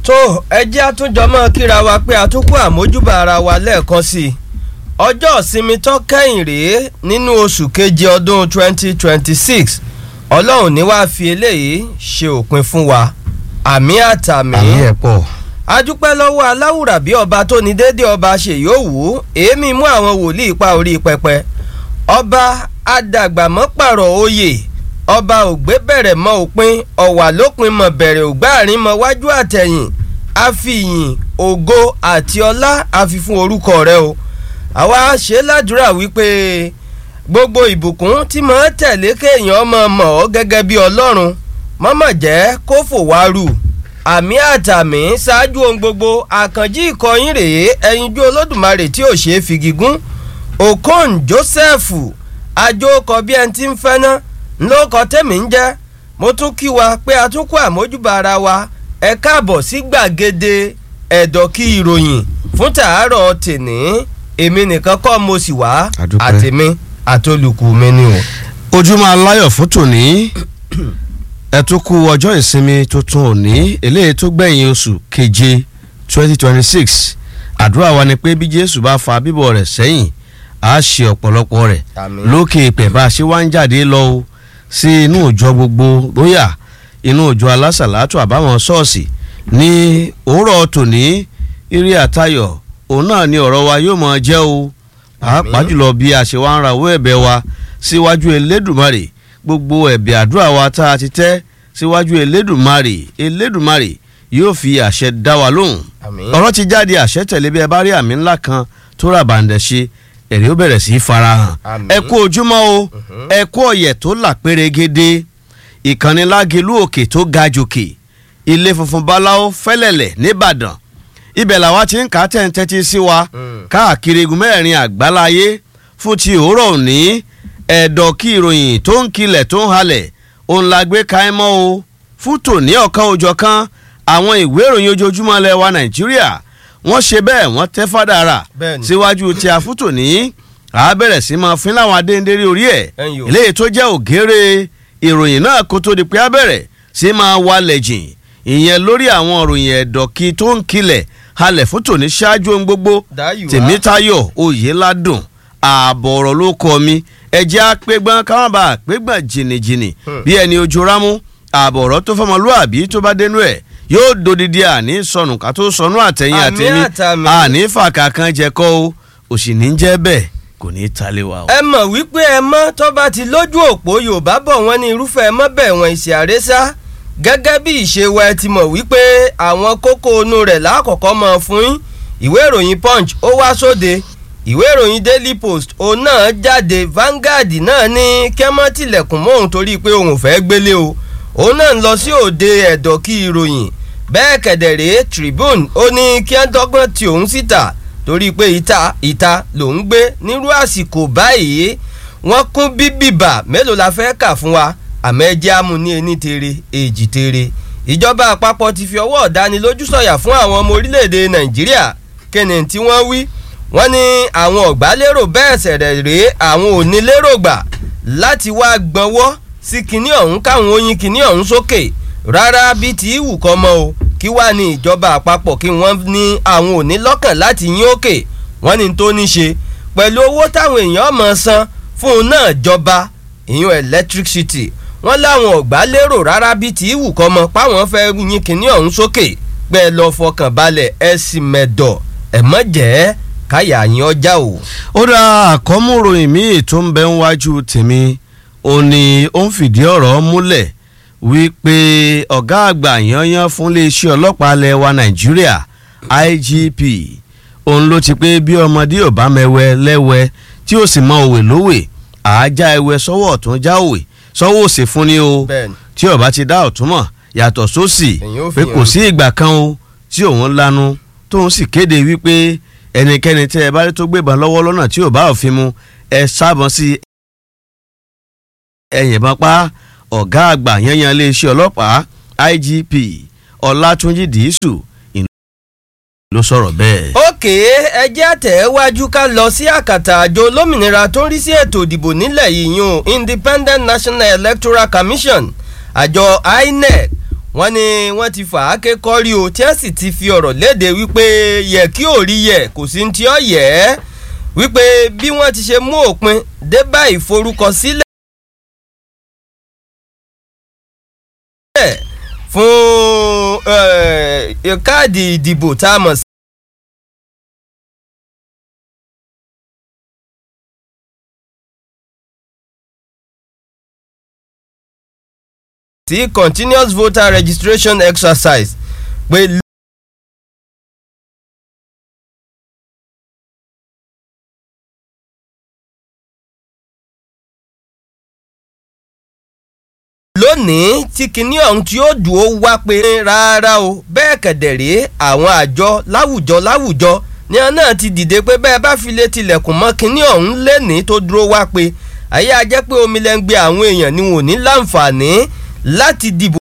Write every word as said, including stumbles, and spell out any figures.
tó ẹjẹ́ àtúnjọmọ́ kíra wa pé àtúnkù àmójúbà ara wa lẹ́ẹ̀kan sí i ọjọ́ ìsinmi tó kẹ́yìn rèé nínú oṣù keje ọdún twenty twenty six ọlọ́run ní wàá fi eléyìí ṣe òpin fún wa àmì àtàmì àmì ẹ̀ pọ̀. adúpẹ́ lọ́wọ́ aláwùrà bí ọba tó ní déédé ọba ṣe yóò wù èémí mú àwọn wòlíì pa orí pẹpẹ ọba adàgbàmọ́ pààrọ̀ oyè ọba ògbé bẹ̀rẹ̀ mọ́ òpin ọ̀wà lópin mọ́ bẹ̀rẹ̀ ògbáàrin mọ́ wájú àtẹ̀yìn àfihàn ògo àti ọlá àfi fún orúkọ rẹ o àwa ṣe ládùúrà wípé gbogbo ìbùkún tí mọ̀ ẹ́ tẹ̀lé kéèyàn mọ̀ mọ̀ ọ́ gẹ́gẹ́ bí ọlọ́run mọ́mọ̀ jẹ́ kó fò wá rù àmì àtàmì ṣáájú ohun gbogbo àkànjí ìkọyín rèé ẹyinjú olódùmarè tí ò ṣeé fi gígùn okon joseph àjòkọ bí ẹni tí ń fẹ́ ná ńlọkọ tẹ̀mí ń jẹ́ mo tún kí wa pé a tún kó àmójúbà ara wa ẹ káàbọ̀ sí gbàgede ẹ̀dọ̀kí ìròyìn fún tàárọ̀ tèní èmi nìkan kọ́ mo sì wá àtèmi àtolùkù mi ni o. ojúmọ́ aláyọ̀ fún tòní ẹ tún kú ọjọ́ ìsinmi tuntun òní eléyìí tó gbẹ̀yìn oṣù keje twenty twenty six àdúrà wa ni pé bí jésù bá fa bíbọ̀ rẹ̀ sẹ́yìn á ṣe ọ̀pọ̀lọpọ̀ rẹ̀ lókè ìpẹ̀ bá a ṣe wá ń jáde lọ o sí inú ìjọ gbogbo bóyá inú ìjọ alásàlátù àbáwọn ṣọ́ọ̀ṣì ní òwúrọ̀ tòní eré àtayọ̀ òun náà ni ọ̀rọ̀ wa yóò máa jẹ́ o pàápàá jùlọ bí a ṣe wá ń rawọ́ ẹ̀bẹ̀ wa síwájú elédùmarè gbogbo ẹ̀bẹ̀ àdúrà wa tá a ti tẹ́ síwájú elédùmarè elédùmarè yóò fi àṣẹ dá wa lóhùn ọ̀rọ̀ ti jáde àṣẹ tẹ̀lé bí ẹ bá rí àmì ńlá kan tó rà bàǹdẹ̀ ṣe èrè ó bẹ̀rẹ̀ sí í farahàn ẹ kú ojúmọ́ o ẹ kú ọ̀yẹ̀ tó là pérégedé ìkànnì lágelú òkè tó ga jòkè ilé funfun báláwo fẹ́lẹ̀lẹ̀ nìbàdàn ibẹ̀ làwa ti ń kà á tẹ́ntẹ́tí sí wa káàkiri igun mẹ́rin àgbáláyé fún ti òwúrọ̀ òní ẹ̀dọ̀ kí ìròyìn tó ń kilẹ̀ tó ń halẹ̀ òun la gbé ka ẹ́ mọ́ o fún tòní ọ̀kan òjọ̀ kan àwọn ìwé ìròyìn ojoojúmọ́ ilẹ̀ wa nàìjíríà wọ́n ṣe bẹ́ẹ̀ wọ́n tẹ́ fádàrà síwájú tí a fún tòní a bẹ̀rẹ̀ sí máa fín láwọn adéǹdérí orí ẹ̀ eléyìí tó jẹ́ ògèrè ìròyìn náà kó tó di pé a bẹ̀rẹ̀ sí máa wálẹ̀ jìn ìyẹn lórí àwọn ìròyìn ẹ̀dọ̀ kí tó ń kilẹ̀ halẹ̀ fún tòní ṣáájú ohun gbogbo tèmítayọ̀ oyèládùn ààbọ̀ ọ̀rọ̀ ló kọ́ mi ẹjẹ́ àpégbọ́n káwọn bá àpégbọ́n jìnnìjìnnì bí ẹni ojú rámú ààbọ̀ ọ̀rọ̀ tó fọmọlúàbí tó bá dénú ẹ̀ yóò dodidi àní sọnù ká tó sọnù àtẹ̀yìn àtẹ̀mí àní fàkà kan jẹ kọ́ o òsì ní jẹ́ bẹ́ẹ̀ kò ní í talé wa o. ẹ mọ̀ wípé ẹ mọ́ tó bá ti lójú òpó yorùbá bọ̀ wọ́n ní irúfẹ́ ẹ mọ́ bẹ̀ wọ́n ìṣe àrésá gẹ́gẹ́ bí ìṣe wa ẹ ti mọ̀ wípé àwọn kókó inú rẹ̀ lákọ̀ọ́kọ́ mọ̀ fún yín ìwé ìròyìn punch ó wá sóde ìwé ìròyìn daily post òun náà jáde Vanguard náà ní kẹ́mọ́ tilẹ̀kùn mọ́ òun torí pé òun ò fẹ́ gbélé o òun náà ń lọ sí òde ẹ̀dọ̀ kí ìròyìn bẹ́ẹ̀ kẹ̀dẹ̀rẹ́ Tribune ó ní kí wọ́n dọ́gbọ́n tí òun síta torí pé ìta ìta lòún gbé nírú àsìkò báyìí wọ́n kún bíbìbà mélòó la fẹ́ kà fún wa àmẹ́jẹ́ amú ní ení tere èjì tere ìjọba àpapọ̀ ti fi ọwọ́ ọ̀dánilójú sọ̀yà fún àwọn ọmọ orílẹ̀-èdè Nàìjíríà kẹ́ni tí wọ́n wí wọ́n ní àwọn ọ̀gbálérò bẹ́ẹ̀ sẹ̀rẹ̀ rèé àwọn ò ní lérò gbà láti wá gbọ́nwọ́ sí kinní ọ̀hún káwọn oyin kinní ọ̀hún sókè rárá bí ti ìwù kan mọ́ o kí wàá ní ìjọba àpapọ̀ kí wọ́n ní àwọn ò ní lọ́kàn láti yín òkè wọ́n ní tó ní ṣe pẹ̀lú owó táwọn èèyàn mọ̀ san fún un náà jọba ìyún electricity wọ́n láwọn ọ̀gbálérò rárá bí ti ìwù kan mọ́ páwọn fẹ́ yín kinní ọ̀hún sókè pẹ́ lọ fọkàn balẹ̀ ẹ sì mẹ̀dọ̀ ẹ̀ mọ́ jẹ́ káyà yín ọjà o. ó dá àkọ́múròyìn míì tó ń bẹ ń wájú tèmi ó ní ó ń fìdí ọ̀rọ̀ múlẹ̀ wípé ọ̀gá àgbà yanyan fún iléeṣẹ́ ọlọ́pàá ilẹ̀ wa nàìjíríà I G P òun ló ti pé bí ọmọdé ò bá mẹ́wẹ́ lẹ́wẹ́ tí ó sì mọ òwe lówè àájá ẹwẹ́ sọ́wọ́ ọ̀tún já òwe sọ́wọ́ òsè fún ni o tí ó bá ti dá ọ̀tún mọ̀ yàtọ̀ sósì pé kò sí ìgbà kan o tí òun lanu tóun sì kéde wípé ẹnikẹ́ni tẹ́ ẹ bá rí tó gbébọn lọ́wọ́ lọ́nà tí ò bá òfin mu ẹ sábọn sí ẹ̀yìnbọn pa ọ̀gá àgbà yanyan iléeṣẹ́ ọlọ́pàá I G P Ọlátúnjí Dìísù ló sọ̀rọ̀ bẹ́ẹ̀. òkè ẹjẹ́ àtẹ̀wájú ká lọ sí àkàtà àjọ olómìnira tó ń rí sí ètò ìdìbò nílẹ̀ yìí yún Independent National Electoral Commission àjọ I N E C wọ́n ní wọ́n ti fà á ké kọ́rí o tí wọ́n sì ti fi ọ̀rọ̀ léde wípé yẹ kí ò rí yẹ kò sí ní tí ó yẹ ẹ́ wípé bí wọ́n ti ṣe mú òpin dé bá ìforúkọsílẹ̀ fún káàdì ìdìbò tá a mọ̀ sí. sí continuous voter registration exercise pé lónìí tí kinní ọ̀hún tí ó dùn ó wá pé rárá o bẹ́ẹ̀ kẹ̀dẹ̀rẹ́ àwọn àjọ láwùjọ láwùjọ ní wọn náà ti dìde pé bẹ́ẹ̀ bá fi lè tilẹ̀kùn mọ́ kinní ọ̀hún lẹ́nìí tó dúró wá pé ayé ajẹ́ pé omi lẹ́ ń gbé àwọn èèyàn ni wọn ò ní láǹfààní láti dìbò.